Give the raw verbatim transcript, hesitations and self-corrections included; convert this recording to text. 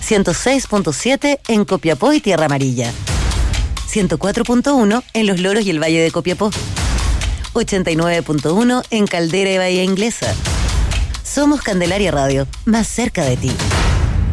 ciento seis punto siete en Copiapó y Tierra Amarilla, ciento cuatro punto uno en Los Loros y el Valle de Copiapó, ochenta y nueve punto uno en Caldera y Bahía Inglesa. Somos Candelaria Radio, más cerca de ti.